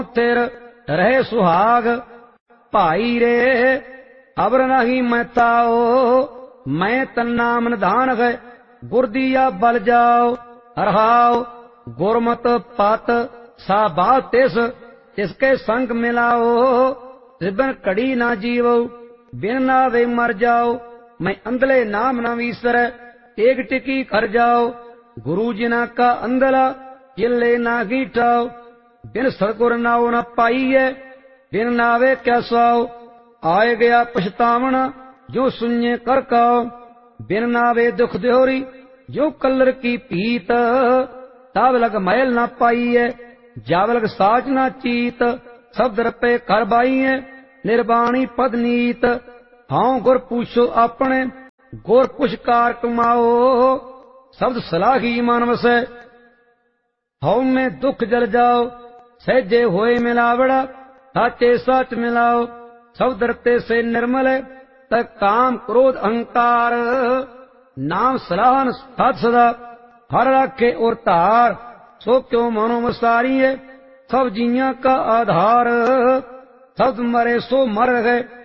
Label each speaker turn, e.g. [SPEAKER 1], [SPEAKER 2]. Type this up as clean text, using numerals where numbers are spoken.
[SPEAKER 1] थिर रहे सुहाग। भाई रे अबर नहीं मैं ताओ, मैं तन्ना मन धान है गुर दिया बल जाओ। रहाओ गुरमत पत सा बाल तिस, तिसके संग मिलाओ। रिबन कड़ी ना जीवो, बिन नावे मर जाओ। मैं अंधले नाम न विसर, एक टिकी कर जाओ। गुरु जिना का अंधला किले ना गीठाओ। बिन सतगुर नाव न पाइए, बिन नावे क्या स्वाओ। आए गया पछतावना जो सुने कर काओ। बिन नावे दुख द्योरी जो कलर की पीत। तब लग मैल न पाइए, जाव लग साच न चीत। शब्द रपे कर बाइए, निर्वाणी पद नीत। हाँ गुर पूछो अपने, गुर पुष्कार कमाओ। शब्द सलाही मन वसै, हऊ में दुख जल जाओ। सहजे होए मिलावड़ा, साचे साच मिलाओ। शब्द रते से निर्मल तक काम क्रोध अहंकार। नाम सलाहन साध सदा, हर राखे और तार। सो क्यों मनो मसारिये, सब जिया का आधार। शब्द मरे सो मर गए,